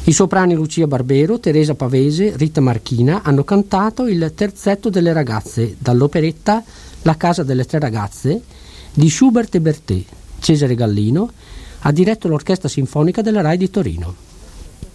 I soprani Lucia Barbero, Teresa Pavese, Rita Marchina hanno cantato il Terzetto delle ragazze dall'operetta La casa delle tre ragazze di Schubert e Berthet. Cesare Gallino ha diretto l'Orchestra Sinfonica della RAI di Torino.